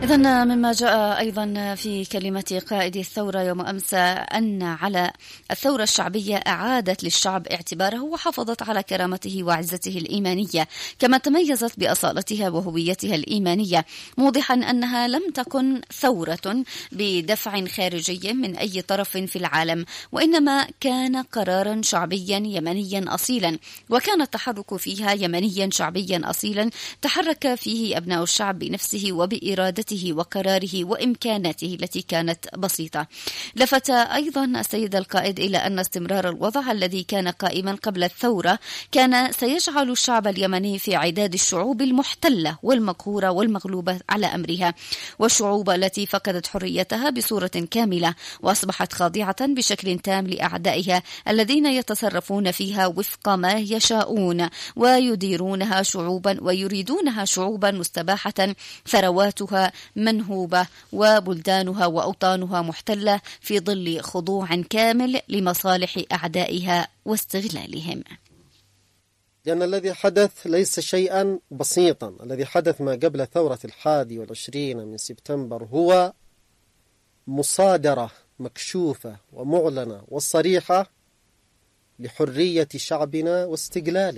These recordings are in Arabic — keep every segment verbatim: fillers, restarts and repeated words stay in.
إذن مما جاء أيضا في كلمة قائد الثورة يوم أمس أن على الثورة الشعبية أعادت للشعب اعتباره وحافظت على كرامته وعزته الإيمانية، كما تميزت بأصالتها وهويتها الإيمانية، موضحا أنها لم تكن ثورة بدفع خارجي من أي طرف في العالم، وإنما كان قرارا شعبيا يمنيا أصيلا، وكان التحرك فيها يمنيا شعبيا أصيلا تحرك فيه أبناء الشعب بنفسه وبإرادته وقراره وإمكاناته التي كانت بسيطة. لفت أيضا السيد القائد إلى أن استمرار الوضع الذي كان قائما قبل الثورة كان سيجعل الشعب اليمني في عداد الشعوب المحتلة والمقهورة والمغلوبة على أمرها، والشعوب التي فقدت حريتها بصورة كاملة وأصبحت خاضعة بشكل تام لأعدائها الذين يتصرفون فيها وفق ما يشاءون ويديرونها شعوبا ويريدونها شعوبا مستباحة ثرواتها منهوبة وبلدانها وأوطانها محتلة في ظل خضوع كامل لمصالح أعدائها واستغلالهم. لأن الذي حدث ليس شيئا بسيطا، الذي حدث ما قبل ثورة الحادي والعشرين من سبتمبر هو مصادرة مكشوفة ومعلنة وصريحة لحرية شعبنا واستقلاله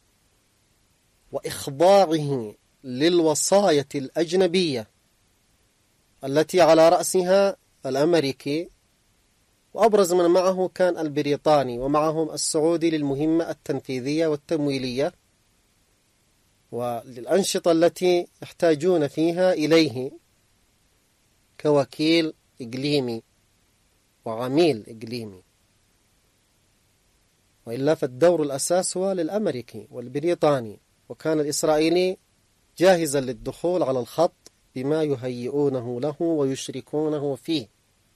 وإخضاعه للوصاية الأجنبية التي على رأسها الأمريكي، وأبرز من معه كان البريطاني، ومعهم السعودي للمهمة التنفيذية والتمويلية وللأنشطة التي يحتاجون فيها إليه كوكيل إقليمي وعميل إقليمي. وإلا فالدور الأساس هو للأمريكي والبريطاني، وكان الإسرائيلي جاهزا للدخول على الخط بما يهيئونه له ويشركونه فيه.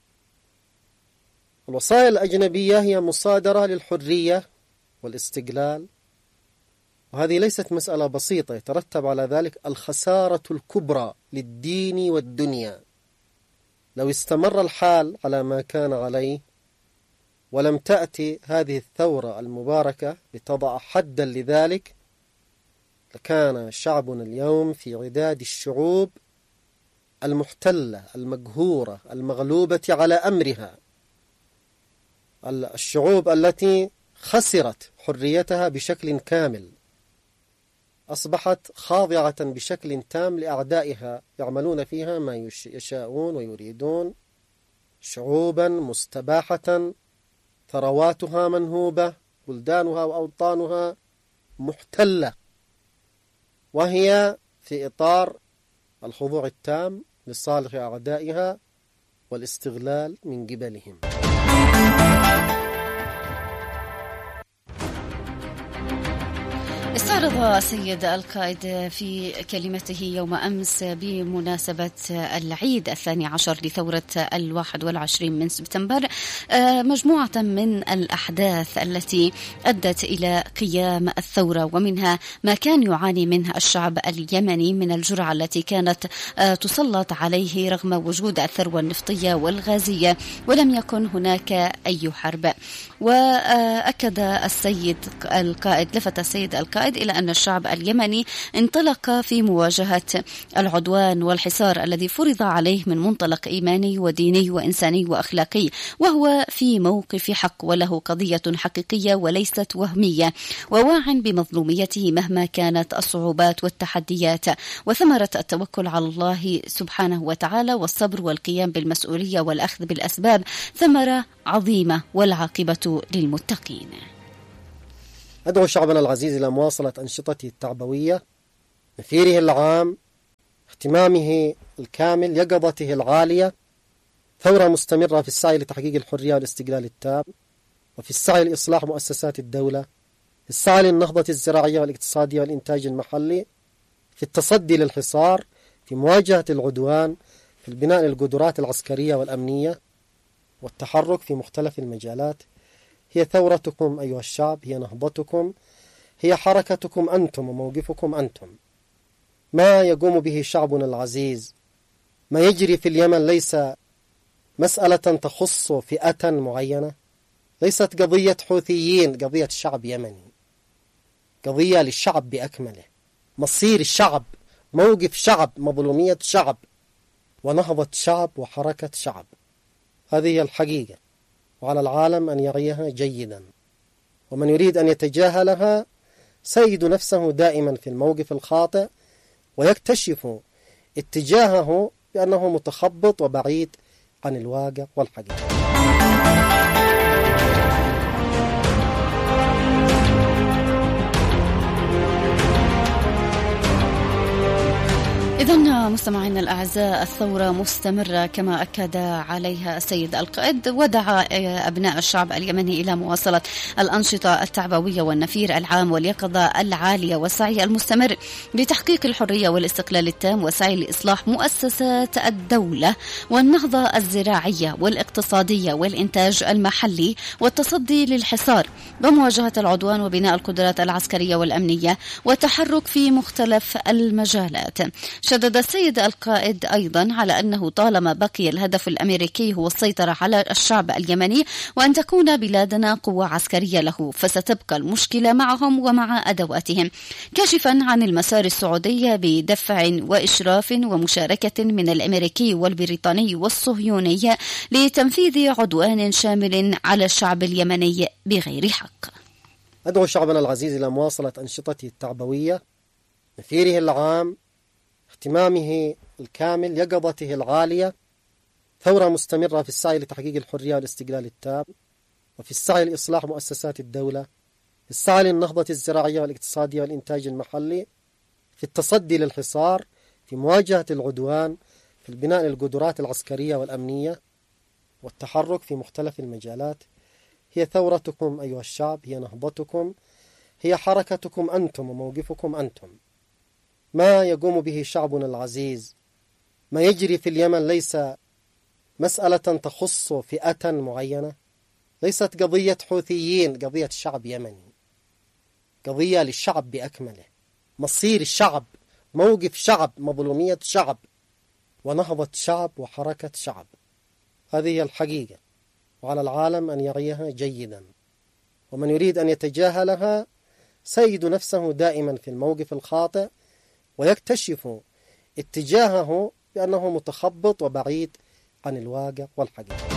الوصايا الأجنبية هي مصادرة للحرية والاستقلال، وهذه ليست مسألة بسيطة، يترتب على ذلك الخسارة الكبرى للدين والدنيا. لو استمر الحال على ما كان عليه ولم تأتي هذه الثورة المباركة لتضع حدا لذلك، لكان شعبنا اليوم في عداد الشعوب المحتلة المقهورة المغلوبة على أمرها، الشعوب التي خسرت حريتها بشكل كامل، أصبحت خاضعة بشكل تام لأعدائها يعملون فيها ما يشاءون ويريدون، شعوبا مستباحة ثرواتها منهوبة، بلدانها وأوطانها محتلة، وهي في إطار الخضوع التام لصالح أعدائها والاستغلال من قبلهم. استعرض السيد القائد في كلمته يوم أمس بمناسبة العيد الثاني عشر لثورة الواحد والعشرين من سبتمبر مجموعة من الأحداث التي أدت إلى قيام الثورة، ومنها ما كان يعاني منه الشعب اليمني من الجرعة التي كانت تسلط عليه رغم وجود الثروة النفطية والغازية ولم يكن هناك أي حرب. وأكد السيد القائد لفت السيد القائد إلى أن الشعب اليمني انطلق في مواجهة العدوان والحصار الذي فرض عليه من منطلق إيماني وديني وإنساني وأخلاقي، وهو في موقف حق وله قضية حقيقية وليست وهمية، وواع بمظلوميته مهما كانت الصعوبات والتحديات، وثمرة التوكل على الله سبحانه وتعالى والصبر والقيام بالمسؤولية والأخذ بالأسباب ثمرة عظيمة والعاقبة للمتقين. أدعو شعبنا العزيز إلى مواصلة أنشطته التعبوية، نفيره العام، اهتمامه الكامل، يقظته العالية، ثورة مستمرة في السعي لتحقيق الحرية والاستقلال التام، وفي السعي لإصلاح مؤسسات الدولة، في السعي للنهضة الزراعية والاقتصادية والإنتاج المحلي، في التصدي للحصار، في مواجهة العدوان، في البناء للقدرات العسكرية والأمنية، والتحرك في مختلف المجالات. هي ثورتكم أيها الشعب، هي نهضتكم، هي حركتكم أنتم وموقفكم أنتم. ما يقوم به شعبنا العزيز، ما يجري في اليمن ليس مسألة تخص فئة معينة، ليست قضية حوثيين، قضية شعب يمني، قضية للشعب بأكمله، مصير الشعب، موقف شعب، مظلومية شعب. ونهضة شعب وحركة شعب. هذه هي الحقيقة، وعلى العالم أن يعيها جيدا، ومن يريد أن يتجاهلها سيجد نفسه دائما في الموقف الخاطئ، ويكتشف اتجاهه بأنه متخبط وبعيد عن الواقع والحقيقة. إذن مستمعينا الأعزاء، الثورة مستمرة كما أكد عليها السيد القائد، ودعا أبناء الشعب اليمني إلى مواصلة الأنشطة التعبوية والنفير العام واليقظة العالية والسعي المستمر بتحقيق الحرية والاستقلال التام، وسعي لإصلاح مؤسسات الدولة والنهضة الزراعية والاقتصادية والإنتاج المحلي والتصدي للحصار بمواجهة العدوان وبناء القدرات العسكرية والأمنية والتحرك في مختلف المجالات. شدد السيد القائد أيضا على أنه طالما بقي الهدف الأمريكي هو السيطرة على الشعب اليمني وأن تكون بلادنا قوة عسكرية له، فستبقى المشكلة معهم ومع أدواتهم، كاشفا عن المسار السعودي بدفع وإشراف ومشاركة من الأمريكي والبريطاني والصهيوني لتنفيذ عدوان شامل على الشعب اليمني بغير حق. أدعو شعبنا العزيز إلى مواصلة أنشطته التعبوية، نفيره العام، اهتمامه الكامل، يقظته العالية، ثورة مستمرة في السعي لتحقيق الحرية والاستقلال التام، وفي السعي لإصلاح مؤسسات الدولة، في السعي للنهضة الزراعية والاقتصادية والإنتاج المحلي، في التصدي للحصار، في مواجهة العدوان، في البناء للقدرات العسكرية والأمنية والتحرك في مختلف المجالات. هي ثورتكم أيها الشعب، هي نهضتكم، هي حركتكم أنتم وموقفكم أنتم. ما يقوم به شعبنا العزيز، ما يجري في اليمن ليس مسألة تخص فئة معينة، ليست قضية حوثيين، قضية شعب يمني، قضية للشعب بأكمله، مصير الشعب، موقف شعب، مظلومية شعب، ونهضة شعب وحركة شعب. هذه هي الحقيقة، وعلى العالم أن يعيها جيدا، ومن يريد أن يتجاهلها سيجد نفسه دائما في الموقف الخاطئ، ويكتشف اتجاهه بأنه متخبط وبعيد عن الواقع والحقيقة.